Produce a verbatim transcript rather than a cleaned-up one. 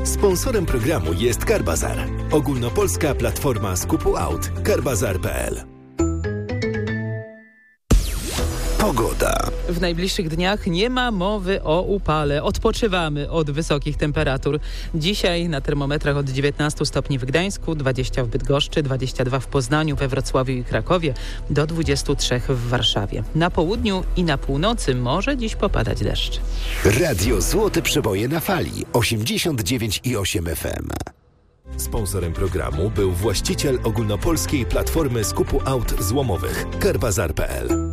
Sponsorem programu jest Carbazar, ogólnopolska platforma skupu aut. carbazar kropka p l. Pogoda. W najbliższych dniach nie ma mowy o upale. Odpoczywamy od wysokich temperatur. Dzisiaj na termometrach od dziewiętnastu stopni w Gdańsku, dwadzieścia w Bydgoszczy, dwadzieścia dwa w Poznaniu, we Wrocławiu i Krakowie, do dwudziestu trzech w Warszawie. Na południu i na północy może dziś popadać deszcz. Radio Złote Przeboje na fali osiemdziesiąt dziewięć i osiem F M. Sponsorem programu był właściciel ogólnopolskiej platformy skupu aut złomowych Carbazar kropka p l.